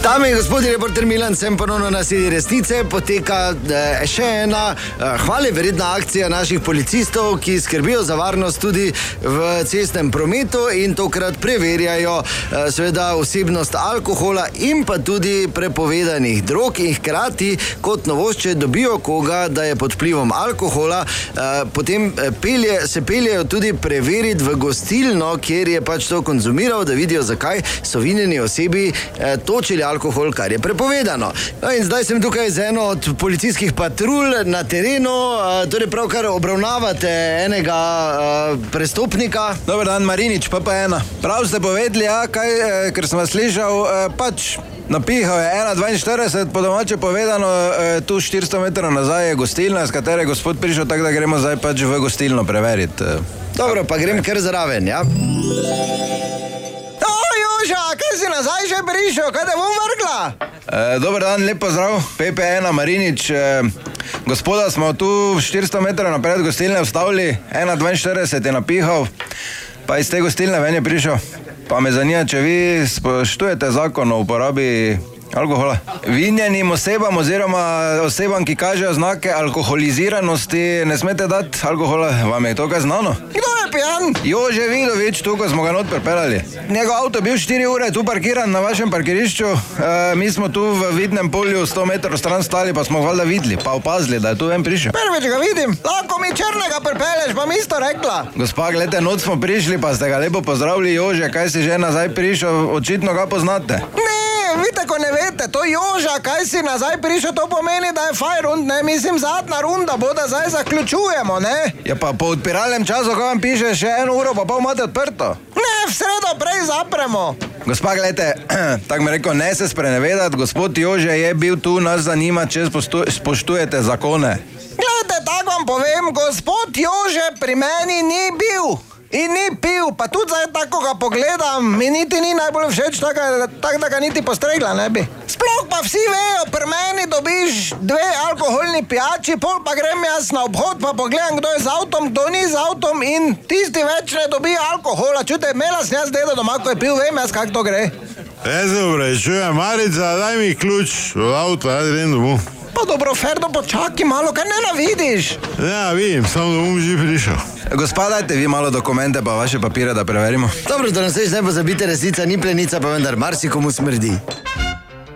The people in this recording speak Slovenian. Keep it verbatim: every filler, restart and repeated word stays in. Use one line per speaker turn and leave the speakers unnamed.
Dame in gospodje, reporter Milan, sem ponovno na sedi resnice. Poteka eh, še ena eh, hvale vredna akcija naših policistov, ki skrbijo za varnost tudi v cestnem prometu in tokrat preverjajo eh, seveda osebnost alkohola in pa tudi prepovedanih drog in hkrati kot novost, če dobijo koga, da je pod vplivom alkohola, eh, potem pelje, se peljejo tudi preveriti v gostilno, kjer je pač to konzumiral, da vidijo, zakaj so vinjeni osebi eh, točili alkohol. alkohol, kar je prepovedano. No in zdaj sem tukaj z eno od policijskih patrulj na terenu, torej pravkar obravnavate enega uh, prestopnika.
Dober dan, Marinič, pa pa ena. Prav ste povedali, ja, kaj, eh, ker sem vas slišal, eh, pač napihal je ena dvainštirideset, po domače povedano, eh, tu štiristo metrov nazaj je gostilna, z katere je gospod prišel, tako da gremo zdaj pač v gostilno preveriti.
Dobro, pa grem kar zraven, ja. Kaj si nazaj že prišel, kaj te bom vrgla?
E, dober dan, lep pozdrav, P P ena Marinič. E, gospoda smo tu štiristo metrov napred gostilne vstavili, ena dvainštirideset je napihal, pa iz te gostilne ven je prišel. Pa me zanima, če vi spoštujete zakon o uporabi alkohola. Vinjenim osebam oziroma osebam, ki kažejo znake alkoholiziranosti, ne smete dati alkohola. Vam je to kaj znano?
Kdo je pijan?
Jože Vidovič, tu, ko smo ga not pripeljali. Njegov avto bil štiri ure tu parkiran na vašem parkirišču. E, mi smo tu v vidnem polju sto metrov stran stali, pa smo valjda videli, pa opazili, da je tu ven prišel.
Prvič ga vidim, lahko mi črnega pripelješ, pa mi isto rekla.
Gospa, gledajte, noč smo prišli, pa ste ga lepo pozdravili. Jože, kaj si že nazaj prišel, očitno ga poznate.
Ne, vi tako ne veste, to Joža, kaj si nazaj prišel, to pomeni, da je faj rund, ne, mislim, zadnja runda bo, da zdaj zaključujemo, ne.
Ja, pa po odpiralnem času, ko vam piše, še eno uro, pa pol imate odprto.
Ne, v sredo prej zapremo.
Gospa, gledajte, tako mi rekel, ne se sprenevedati, gospod Jože je bil tu, nas zanima, če spoštujete zakone.
Gledajte, tako vam povem, gospod Jože pri meni ni bil. In ni pil, pa tudi zdaj tako ga pogledam, mi niti ni najbolj všeč, tako tak, da ga niti postregla ne bi. Sploh pa vsi vejo, pri meni dobiš dve alkoholni pijači, pol pa grem jaz na obhod, pa pogledam, kdo je z avtom, kdo ni z avtom in tisti več ne dobi alkohola. Čute, imela sem jaz dedo doma, ko je pil, vem jaz, kak to gre.
Jaz se obračujem, Marica, daj mi ključ v avto, jaz grem domov.
Pa dobro, Ferdo, počaki malo, kaj ne navidiš?
Ja, vidim, sam domov že prišel.
Gospa, dajte vi malo dokumente pa vaše papire, da preverimo.
Dobro, da nas več ne pozabite, resnica ni plenica, pa vendar marsikomu smrdi.